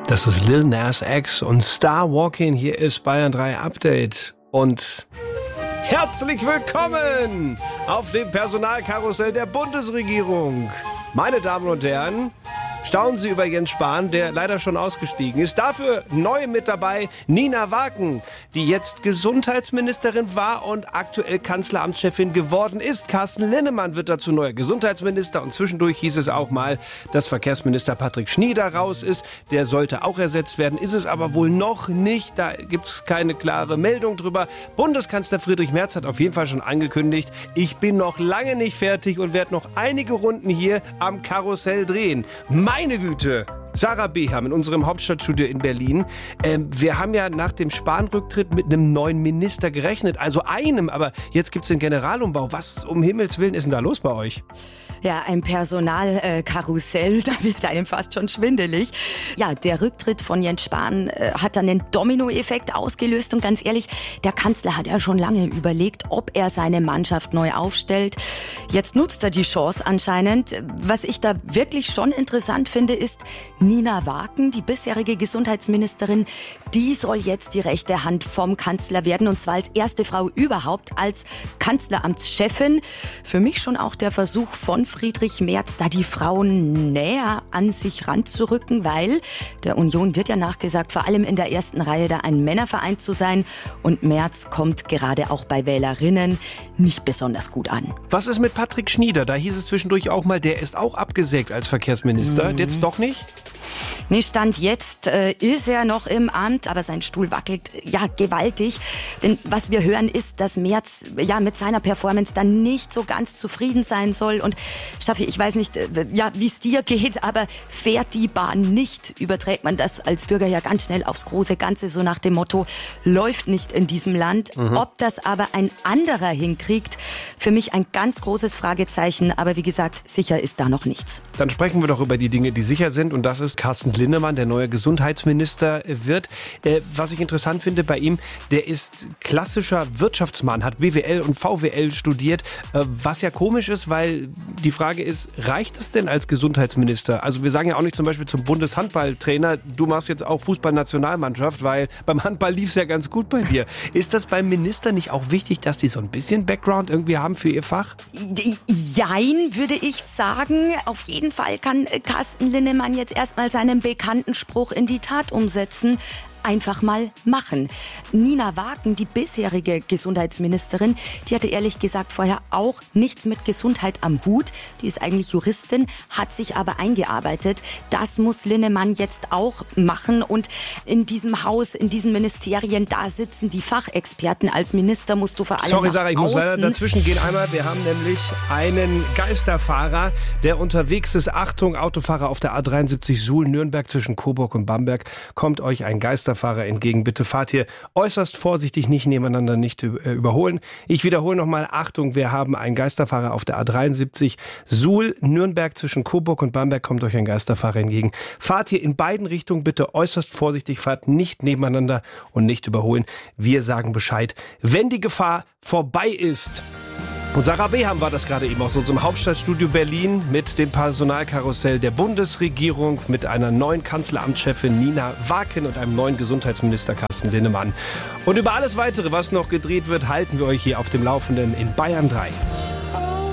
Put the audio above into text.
Das ist Lil Nas X und Star Walking. Hier ist Bayern 3 Update. Und herzlich willkommen auf dem Personalkarussell der Bundesregierung. Meine Damen und Herren, staunen Sie über Jens Spahn, der leider schon ausgestiegen ist. Dafür neu mit dabei Nina Waken, die jetzt Gesundheitsministerin war und aktuell Kanzleramtschefin geworden ist. Carsten Linnemann wird dazu neuer Gesundheitsminister. Und zwischendurch hieß es auch mal, dass Verkehrsminister Patrick Schnieder raus ist. Der sollte auch ersetzt werden, ist es aber wohl noch nicht. Da gibt es keine klare Meldung drüber. Bundeskanzler Friedrich Merz hat auf jeden Fall schon angekündigt, ich bin noch lange nicht fertig und werde noch einige Runden hier am Karussell drehen. Meine Güte! Sarah Beham in unserem Hauptstadtstudio in Berlin. Wir haben ja nach dem Spahn-Rücktritt mit einem neuen Minister gerechnet. Also einem, aber jetzt gibt's den Generalumbau. Was um Himmels Willen ist denn da los bei euch? Ja, ein Personalkarussell, da wird einem fast schon schwindelig. Ja, der Rücktritt von Jens Spahn hat dann einen Dominoeffekt ausgelöst. Und ganz ehrlich, der Kanzler hat ja schon lange überlegt, ob er seine Mannschaft neu aufstellt. Jetzt nutzt er die Chance anscheinend. Was ich da wirklich schon interessant finde, ist, Nina Waken, die bisherige Gesundheitsministerin, die soll jetzt die rechte Hand vom Kanzler werden. Und zwar als erste Frau überhaupt, als Kanzleramtschefin. Für mich schon auch der Versuch von Friedrich Merz, da die Frauen näher an sich ranzurücken, weil der Union wird ja nachgesagt, vor allem in der ersten Reihe da ein Männerverein zu sein. Und Merz kommt gerade auch bei Wählerinnen nicht besonders gut an. Was ist mit Patrick Schnieder? Da hieß es zwischendurch auch mal, der ist auch abgesägt als Verkehrsminister. Jetzt doch nicht? Nee, Stand jetzt ist er noch im Amt, aber sein Stuhl wackelt ja gewaltig. Denn was wir hören ist, dass Merz ja mit seiner Performance dann nicht so ganz zufrieden sein soll. Und Steffi, ich weiß nicht, wie es dir geht, aber fährt die Bahn nicht, überträgt man das als Bürger ja ganz schnell aufs große Ganze, so nach dem Motto, läuft nicht in diesem Land. Ob das aber ein anderer hinkriegt, für mich ein ganz großes Fragezeichen. Aber wie gesagt, sicher ist da noch nichts. Dann sprechen wir doch über die Dinge, die sicher sind. Und das ist Carsten Linnemann, der neue Gesundheitsminister wird. Was ich interessant finde bei ihm, der ist klassischer Wirtschaftsmann, hat BWL und VWL studiert, was ja komisch ist, weil die Frage ist, reicht es denn als Gesundheitsminister? Also wir sagen ja auch nicht zum Beispiel zum Bundeshandballtrainer, du machst jetzt auch Fußballnationalmannschaft, weil beim Handball lief es ja ganz gut bei dir. Ist das beim Minister nicht auch wichtig, dass die so ein bisschen Background irgendwie haben für ihr Fach? Jein, würde ich sagen. Auf jeden Fall kann Carsten Linnemann jetzt erstmal seinen bekannten Spruch in die Tat umsetzen. Einfach mal machen. Nina Waken, die bisherige Gesundheitsministerin, die hatte ehrlich gesagt vorher auch nichts mit Gesundheit am Hut. Die ist eigentlich Juristin, hat sich aber eingearbeitet. Das muss Linnemann jetzt auch machen. Und in diesem Haus, in diesen Ministerien, da sitzen die Fachexperten. Als Minister musst du vor allem Sorry, Sarah, ich muss leider dazwischen gehen einmal. Wir haben nämlich einen Geisterfahrer, der unterwegs ist. Achtung, Autofahrer auf der A73 Suhl-Nürnberg zwischen Coburg und Bamberg. Kommt euch ein Geisterfahrer entgegen. Bitte fahrt hier äußerst vorsichtig, nicht nebeneinander, nicht überholen. Ich wiederhole nochmal, Achtung, wir haben einen Geisterfahrer auf der A73 Suhl, Nürnberg zwischen Coburg und Bamberg, kommt euch ein Geisterfahrer entgegen. Fahrt hier in beiden Richtungen bitte äußerst vorsichtig, fahrt nicht nebeneinander und nicht überholen. Wir sagen Bescheid, wenn die Gefahr vorbei ist. Und Sarah Beham war das gerade eben aus unserem Hauptstadtstudio Berlin mit dem Personalkarussell der Bundesregierung, mit einer neuen Kanzleramtschefin Nina Waken und einem neuen Gesundheitsminister Carsten Linnemann. Und über alles Weitere, was noch gedreht wird, halten wir euch hier auf dem Laufenden in Bayern 3.